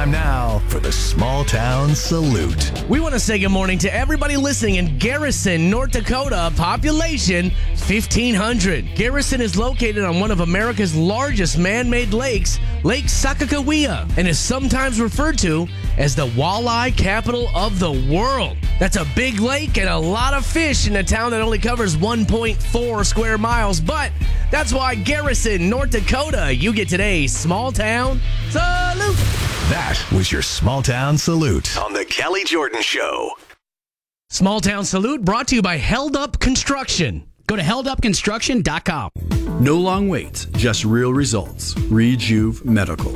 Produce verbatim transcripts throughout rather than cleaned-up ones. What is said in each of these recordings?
Time now for the Small Town Salute. We want to say good morning to everybody listening in Garrison, North Dakota. Population fifteen hundred. Garrison is located on one of America's largest man-made lakes, Lake Sakakawea, and is sometimes referred to as the walleye capital of the world. That's a big lake and a lot of fish in a town that only covers one point four square miles, but that's why Garrison, North Dakota, you get today's Small Town Salute. That was your Small Town Salute on the Kelly Jordan Show. Small Town Salute brought to you by Held Up Construction. Go to held up construction dot com. No long waits, just real results. Rejuve Medical.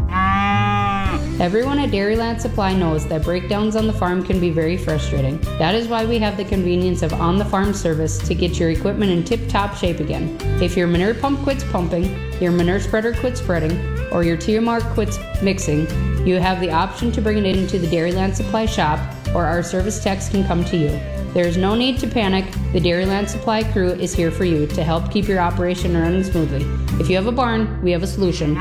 Everyone at Dairyland Supply knows that breakdowns on the farm can be very frustrating. That is why we have the convenience of on-the-farm service to get your equipment in tip-top shape again. If your manure pump quits pumping, your manure spreader quits spreading, or your T M R quits mixing, you have the option to bring it into the Dairyland Supply shop, or our service techs can come to you. There is no need to panic. The Dairyland Supply crew is here for you to help keep your operation running smoothly. If you have a barn, we have a solution.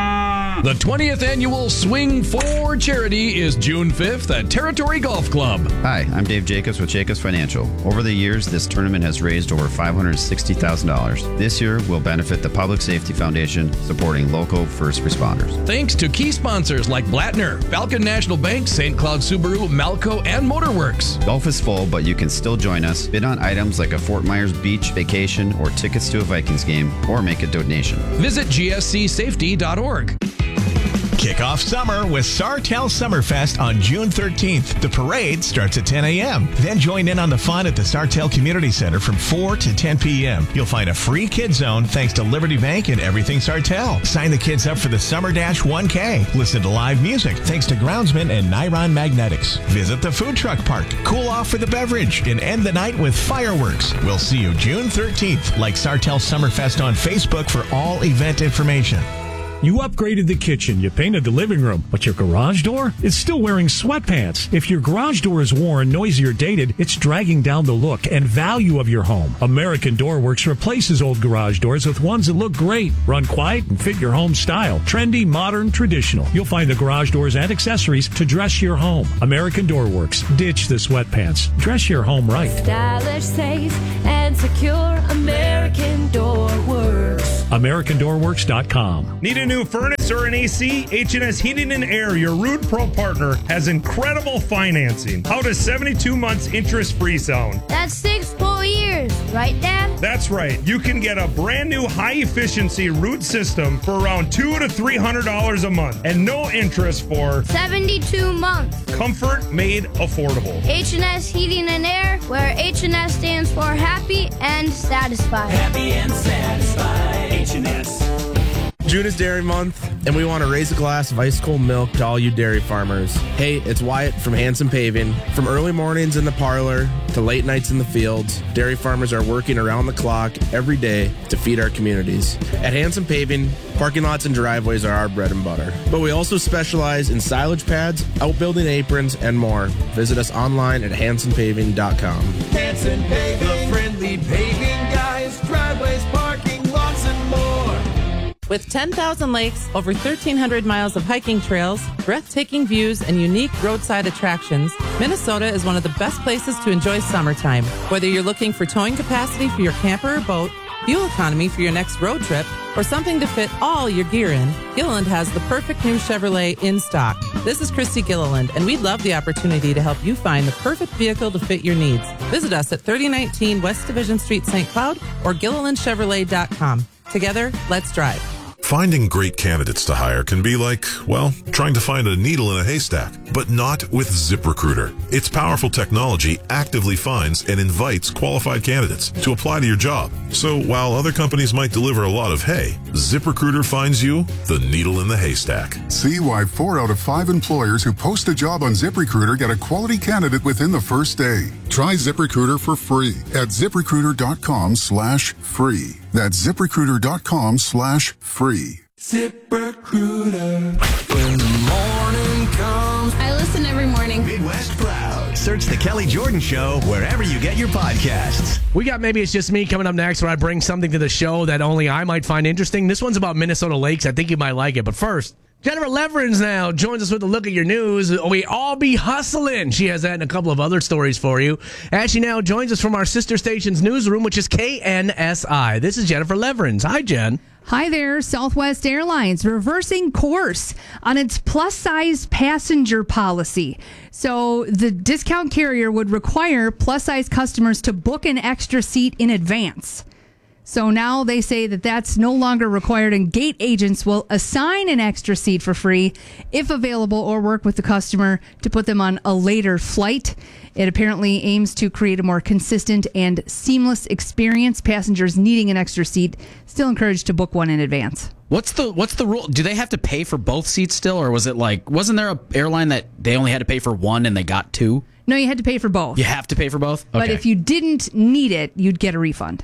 The twentieth annual Swing for Charity is June fifth at Territory Golf Club. Hi, I'm Dave Jacobs with Jacobs Financial. Over the years, this tournament has raised over five hundred sixty thousand dollars. This year will benefit the Public Safety Foundation, supporting local first responders. Thanks to key sponsors like Blattner, Falcon National Bank, Saint Cloud Subaru, Malco, and Motorworks. Golf is full, but you can still join us. Bid on items like a Fort Myers Beach vacation or tickets to a Vikings game, or make a donation. Visit G S C safety dot org. Kick off summer with Sartell Summerfest on June thirteenth. The parade starts at ten a.m. Then join in on the fun at the Sartell Community Center from four to ten p.m. You'll find a free kid zone thanks to Liberty Bank and Everything Sartell. Sign the kids up for the Summer Dash one K. Listen to live music thanks to Groundsman and Niron Magnetics. Visit the food truck park. Cool off with a beverage and end the night with fireworks. We'll see you June thirteenth. Like Sartell Summerfest on Facebook for all event information. You upgraded the kitchen, you painted the living room, but your garage door is still wearing sweatpants. If your garage door is worn, noisy, or dated, it's dragging down the look and value of your home. American Door Works replaces old garage doors with ones that look great, run quiet, and fit your home style. Trendy, modern, traditional. You'll find the garage doors and accessories to dress your home. American Door Works. Ditch the sweatpants. Dress your home right. Stylish, safe, and secure. American Door Works. American Door Works dot com. Need a new furnace or an A C? H and S Heating and Air, your Rude Pro partner, has incredible financing. How does seventy-two months interest-free sound? That's six full years, right, Dad? That's right. You can get a brand new high-efficiency Rude system for around two hundred to three hundred dollars a month and no interest for seventy-two months. Comfort made affordable. H and S Heating and Air, where H and S stands for happy and satisfied. Happy and satisfied. H and S. June is Dairy Month, and we want to raise a glass of ice cold milk to all you dairy farmers. Hey, it's Wyatt from Hanson Paving. From early mornings in the parlor to late nights in the fields, dairy farmers are working around the clock every day to feed our communities. At Hanson Paving, parking lots and driveways are our bread and butter. But we also specialize in silage pads, outbuilding aprons, and more. Visit us online at hanson paving dot com. Hanson Paving, the friendly paving guys, driveways, parking lots, and more. With ten thousand lakes, over thirteen hundred miles of hiking trails, breathtaking views, and unique roadside attractions, Minnesota is one of the best places to enjoy summertime. Whether you're looking for towing capacity for your camper or boat, fuel economy for your next road trip, or something to fit all your gear in, Gilliland has the perfect new Chevrolet in stock. This is Christy Gilliland, and we'd love the opportunity to help you find the perfect vehicle to fit your needs. Visit us at thirty nineteen West Division Street, Saint Cloud, or Gilliland Chevrolet dot com. Together, let's drive. Finding great candidates to hire can be like, well, trying to find a needle in a haystack, but not with ZipRecruiter. Its powerful technology actively finds and invites qualified candidates to apply to your job. So while other companies might deliver a lot of hay, ZipRecruiter finds you the needle in the haystack. See why four out of five employers who post a job on ZipRecruiter get a quality candidate within the first day. Try ZipRecruiter for free at ZipRecruiter.com slash free. That's ZipRecruiter.com slash free. ZipRecruiter. When the morning comes. I listen every morning. Midwest Proud. Search The Kelly Jordan Show wherever you get your podcasts. We got Maybe It's Just Me coming up next, where I bring something to the show that only I might find interesting. This one's about Minnesota lakes. I think you might like it. But first, Jennifer Leverins now joins us with a look at your news. We all be hustling. She has that and a couple of other stories for you. As she now joins us from our sister station's newsroom, which is K N S I. This is Jennifer Leverins. Hi, Jen. Hi there. Southwest Airlines reversing course on its plus-size passenger policy. So the discount carrier would require plus-size customers to book an extra seat in advance. So now they say that that's no longer required, and gate agents will assign an extra seat for free if available, or work with the customer to put them on a later flight. It apparently aims to create a more consistent and seamless experience. Passengers needing an extra seat still encouraged to book one in advance. What's the what's the rule? Do they have to pay for both seats still, or was it like, wasn't there a airline that they only had to pay for one and they got two? No, you had to pay for both. You have to pay for both? Okay. But if you didn't need it, you'd get a refund.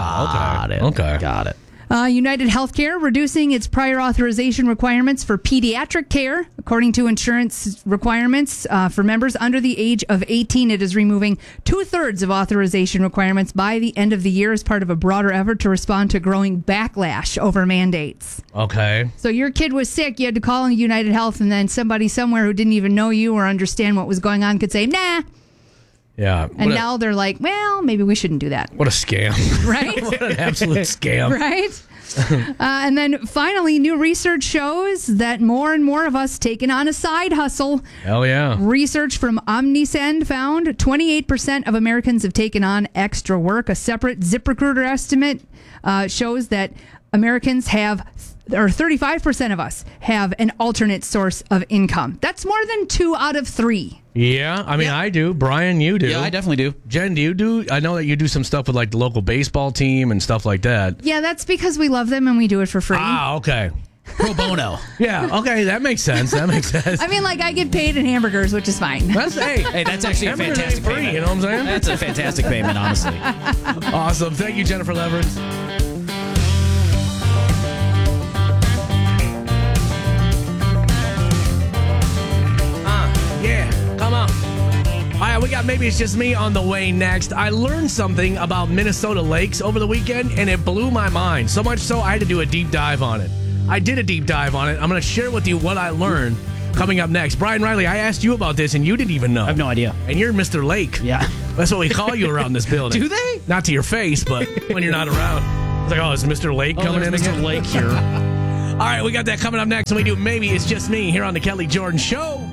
Ah, okay. Got it. Okay. Got it. Uh, United Healthcare reducing its prior authorization requirements for pediatric care. According to insurance requirements uh, for members under the age of eighteen, it is removing two-thirds of authorization requirements by the end of the year as part of a broader effort to respond to growing backlash over mandates. Okay. So your kid was sick, you had to call in United Health, and then somebody somewhere who didn't even know you or understand what was going on could say, nah. Yeah. And a, now they're like, well, maybe we shouldn't do that. What a scam. Right? What an absolute scam. Right? uh, and then finally, new research shows that more and more of us taking on a side hustle. Hell yeah. Research from Omnisend found twenty-eight percent of Americans have taken on extra work. A separate ZipRecruiter estimate uh, shows that Americans have, or thirty-five percent of us have an alternate source of income. That's more than two out of three. Yeah, I mean, yeah. I do. Brian, you do. Yeah, I definitely do. Jen, do you do? I know that you do some stuff with like the local baseball team and stuff like that. Yeah, that's because we love them and we do it for free. Ah, okay. Pro bono. Yeah, okay, that makes sense. That makes sense. I mean, like, I get paid in hamburgers, which is fine. That's hey, hey, that's actually a fantastic free, payment. You know what I'm saying? That's a fantastic payment, honestly. Awesome. Thank you, Jennifer Leverins. Come on. All right, we got Maybe It's Just Me on the way next. I learned something about Minnesota lakes over the weekend, and it blew my mind. So much so, I had to do a deep dive on it. I did a deep dive on it. I'm going to share with you what I learned coming up next. Brian Riley, I asked you about this, and you didn't even know. I have no idea. And you're Mister Lake. Yeah. That's what we call you around this building. Do they? Not to your face, but when you're not around. It's like, oh, is Mister Lake oh, coming in Mister again? Lake here. All right, we got that coming up next, and we do Maybe It's Just Me here on the Kelly Jordan Show.